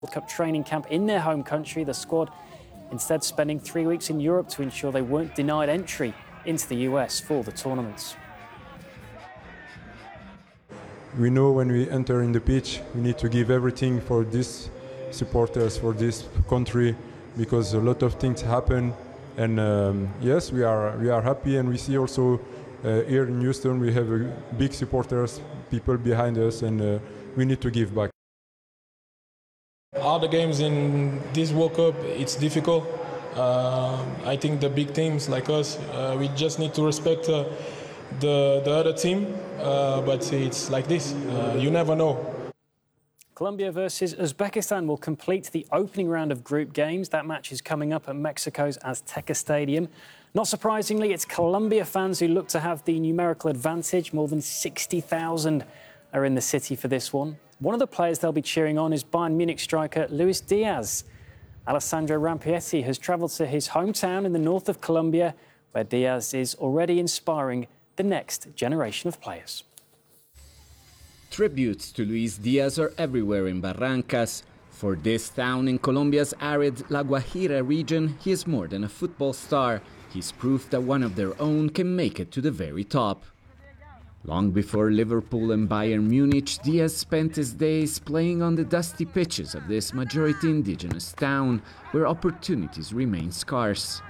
World Cup training camp in their home country. The squad instead spending 3 weeks in Europe to ensure they weren't denied entry into the US for the tournaments. We know when we enter in the pitch, we need to give everything for these supporters, for this country, because a lot of things happen. And yes, we are happy, and we see also here in Houston we have big supporters, people behind us, and we need to give back. All the games in this World Cup, it's difficult. I think the big teams like us, we just need to respect the other team, but it's like this. You never know. Colombia versus Uzbekistan will complete the opening round of group games. That match is coming up at Mexico's Azteca Stadium. Not surprisingly, it's Colombia fans who look to have the numerical advantage. More than 60,000 are in the city for this one. One of the players they'll be cheering on is Bayern Munich striker Luis Diaz. Alessandro Rampietti has travelled to his hometown in the north of Colombia, where Diaz is already inspiring the next generation of players. Tributes to Luis Diaz are everywhere in Barrancas. For this town in Colombia's arid La Guajira region, he is more than a football star. He's proof that one of their own can make it to the very top. Long before Liverpool and Bayern Munich, Diaz spent his days playing on the dusty pitches of this majority indigenous town, where opportunities remain scarce.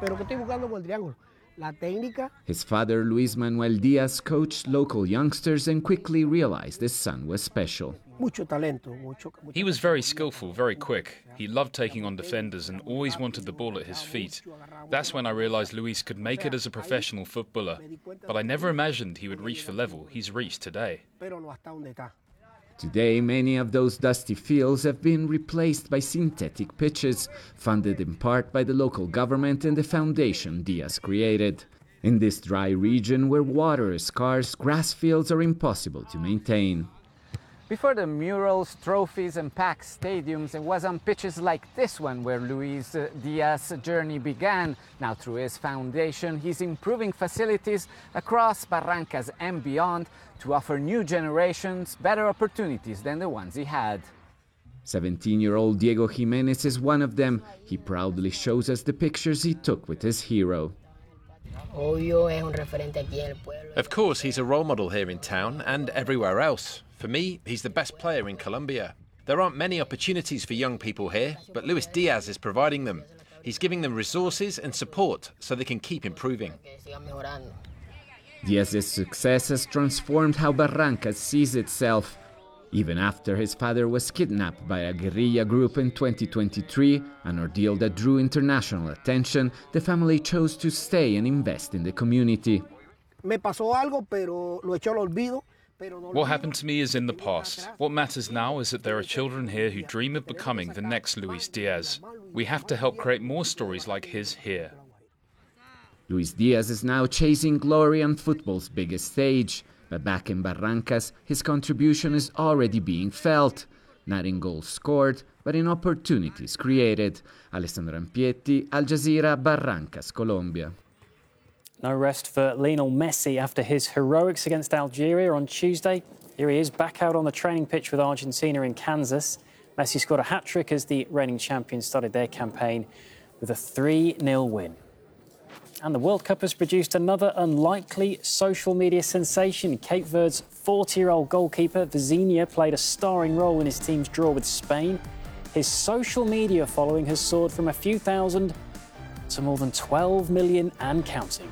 His father, Luis Manuel Diaz, coached local youngsters and quickly realized his son was special. He was very skillful, very quick. He loved taking on defenders and always wanted the ball at his feet. That's when I realized Luis could make it as a professional footballer. But I never imagined he would reach the level he's reached today. Today, many of those dusty fields have been replaced by synthetic pitches, funded in part by the local government and the foundation Diaz created. In this dry region where water is scarce, grass fields are impossible to maintain. Before the murals, trophies and packed stadiums, it was on pitches like this one where Luis Diaz's journey began. Now through his foundation, he's improving facilities across Barrancas and beyond to offer new generations better opportunities than the ones he had. 17-year-old Diego Jimenez is one of them. He proudly shows us the pictures he took with his hero. Of course, he's a role model here in town and everywhere else. For me, he's the best player in Colombia. There aren't many opportunities for young people here, but Luis Diaz is providing them. He's giving them resources and support so they can keep improving. Diaz's success has transformed how Barrancas sees itself. Even after his father was kidnapped by a guerrilla group in 2023, an ordeal that drew international attention, the family chose to stay and invest in the community. What happened to me is in the past. What matters now is that there are children here who dream of becoming the next Luis Diaz. We have to help create more stories like his here. Luis Diaz is now chasing glory on football's biggest stage. But back in Barrancas, his contribution is already being felt. Not in goals scored, but in opportunities created. Alessandro Rampietti, Al Jazeera, Barrancas, Colombia. No rest for Lionel Messi after his heroics against Algeria on Tuesday. Here he is back out on the training pitch with Argentina in Kansas. Messi scored a hat-trick as the reigning champions started their campaign with a 3-0 win. And the World Cup has produced another unlikely social media sensation. Cape Verde's 40-year-old goalkeeper, Vizinha, played a starring role in his team's draw with Spain. His social media following has soared from a few thousand to more than 12 million and counting.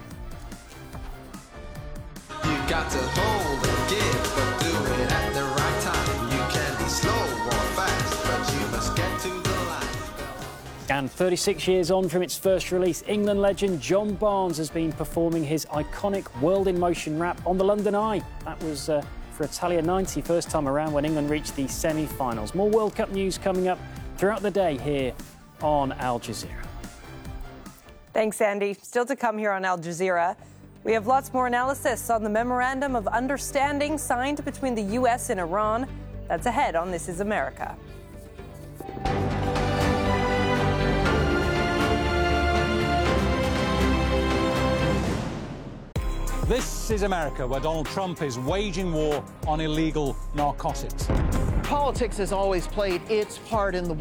You got to hold and give, but do it at the right time. You can be slow or fast, but you must get to the line. And 36 years on from its first release, England legend John Barnes has been performing his iconic World in Motion rap on the London Eye. That was for Italia 90, first time around when England reached the semi-finals. More World Cup news coming up throughout the day here on Al Jazeera. Thanks, Andy. Still to come here on Al Jazeera. We have lots more analysis on the Memorandum of Understanding signed between the U.S. and Iran. That's ahead on This Is America. This is America, where Donald Trump is waging war on illegal narcotics. Politics has always played its part in the